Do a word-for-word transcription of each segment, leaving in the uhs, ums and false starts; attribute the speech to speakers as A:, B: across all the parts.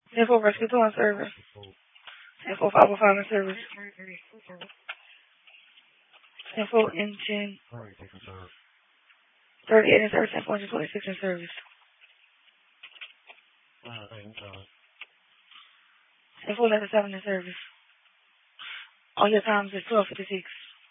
A: ten four rescue two on service. ten four five oh five in service. ten four engine. thirty-eight in service. ten four twenty-six in service. ten four eleven seven in service. All your times is twelve fifty-six.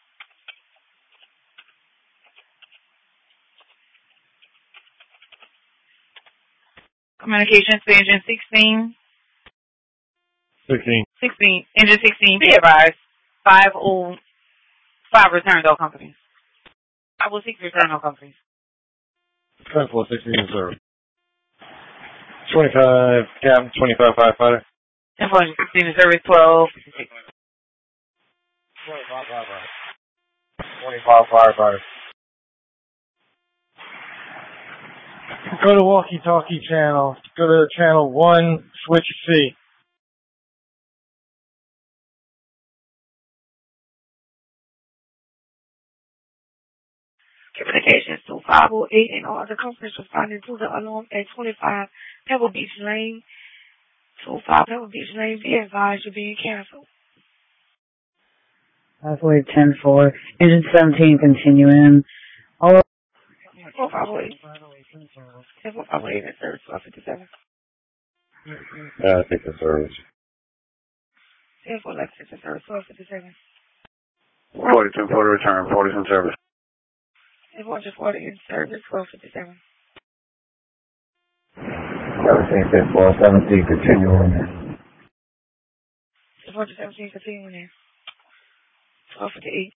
B: Communications to engine sixteen.
C: sixteen.
B: sixteen. Engine sixteen. Be advised. five oh five return to all companies. five oh six return all companies.
C: ten four sixteen in service. twenty-five, Captain, twenty-five firefighter.
B: ten four sixteen in service, twelve fifty-six.
C: twenty-five firefighter. twenty-five firefighter. Go to walkie-talkie channel. Go to channel one, switch C.
A: Communications to five oh eight and all other companies responding to the alarm at twenty-five Pebble Beach Lane. twenty-five Pebble Beach Lane, be advised you're being canceled.
D: five oh eight ten four. Engine seventeen continuing. All
A: four five oh eight. ten four five oh eight in service, twelve fifty-seven.
C: Yeah, I think the service.
A: ten four eleven six in service, twelve fifty-seven.
C: forty, ten forty return, forty in service.
A: ten four forty in service, twelve fifty-seven.
C: seventeen, ten four, seventeen, continuing.
A: ten four seventeen continuing in. twelve fifty-eight.